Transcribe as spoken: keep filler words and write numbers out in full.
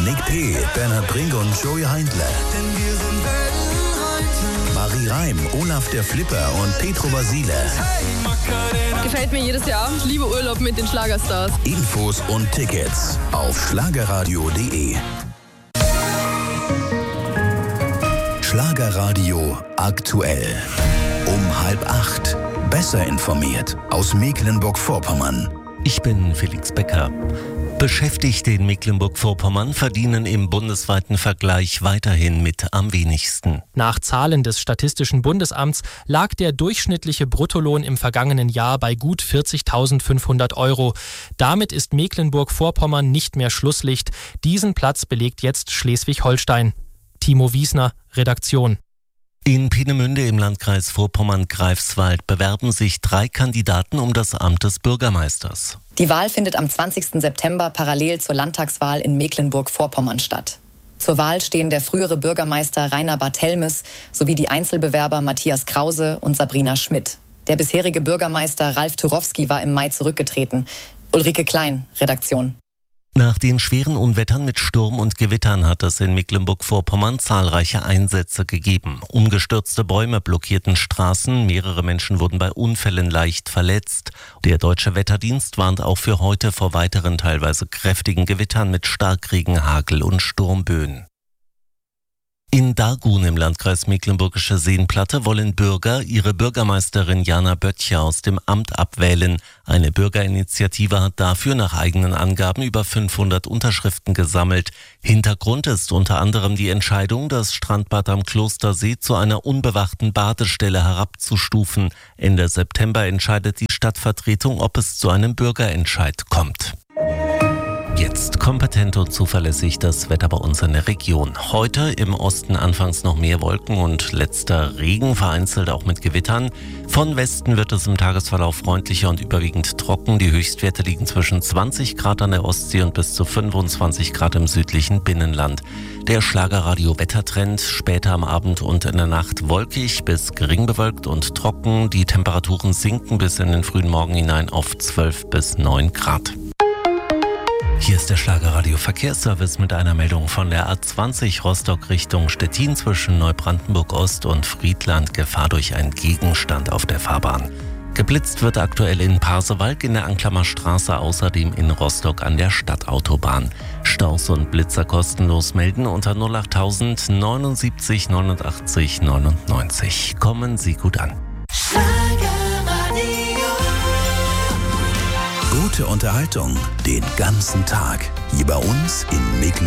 Nick P., Bernhard Brink und Joey Heindler. Marie Reim, Olaf der Flipper und Petro Basile. Gefällt mir jedes Jahr. Ich liebe Urlaub mit den Schlagerstars. Infos und Tickets auf schlagerradio punkt de. Schlagerradio aktuell. Um halb acht. Besser informiert aus Mecklenburg-Vorpommern. Ich bin Felix Becker. Beschäftigte in Mecklenburg-Vorpommern verdienen im bundesweiten Vergleich weiterhin mit am wenigsten. Nach Zahlen des Statistischen Bundesamts lag der durchschnittliche Bruttolohn im vergangenen Jahr bei gut vierzigtausendfünfhundert Euro. Damit ist Mecklenburg-Vorpommern nicht mehr Schlusslicht. Diesen Platz belegt jetzt Schleswig-Holstein. Timo Wiesner, Redaktion. In Peenemünde im Landkreis Vorpommern-Greifswald bewerben sich drei Kandidaten um das Amt des Bürgermeisters. Die Wahl findet am zwanzigsten September parallel zur Landtagswahl in Mecklenburg-Vorpommern statt. Zur Wahl stehen der frühere Bürgermeister Rainer Barthelmes sowie die Einzelbewerber Matthias Krause und Sabrina Schmidt. Der bisherige Bürgermeister Ralf Turowski war im Mai zurückgetreten. Ulrike Klein, Redaktion. Nach den schweren Unwettern mit Sturm und Gewittern hat es in Mecklenburg-Vorpommern zahlreiche Einsätze gegeben. Umgestürzte Bäume blockierten Straßen, mehrere Menschen wurden bei Unfällen leicht verletzt. Der Deutsche Wetterdienst warnt auch für heute vor weiteren teilweise kräftigen Gewittern mit Starkregen, Hagel und Sturmböen. In Dargun im Landkreis Mecklenburgische Seenplatte wollen Bürger ihre Bürgermeisterin Jana Böttcher aus dem Amt abwählen. Eine Bürgerinitiative hat dafür nach eigenen Angaben über fünfhundert Unterschriften gesammelt. Hintergrund ist unter anderem die Entscheidung, das Strandbad am Klostersee zu einer unbewachten Badestelle herabzustufen. Ende September entscheidet die Stadtvertretung, ob es zu einem Bürgerentscheid kommt. Jetzt kompetent und zuverlässig das Wetter bei uns in der Region. Heute im Osten anfangs noch mehr Wolken und letzter Regen, vereinzelt auch mit Gewittern. Von Westen wird es im Tagesverlauf freundlicher und überwiegend trocken. Die Höchstwerte liegen zwischen zwanzig Grad an der Ostsee und bis zu fünfundzwanzig Grad im südlichen Binnenland. Der Schlagerradio-Wettertrend: später am Abend und in der Nacht wolkig bis gering bewölkt und trocken. Die Temperaturen sinken bis in den frühen Morgen hinein auf zwölf bis neun Grad. Hier ist der Schlagerradio Verkehrsservice mit einer Meldung von der A zwanzig Rostock Richtung Stettin zwischen Neubrandenburg Ost und Friedland. Gefahr durch einen Gegenstand auf der Fahrbahn. Geblitzt wird aktuell in Pasewalk in der Anklammer Straße, außerdem in Rostock an der Stadtautobahn. Staus und Blitzer kostenlos melden unter null acht tausend neunundsiebzig neunundachtzig neunundneunzig. Kommen Sie gut an. Gute Unterhaltung den ganzen Tag. Hier bei uns in Mecklenburg.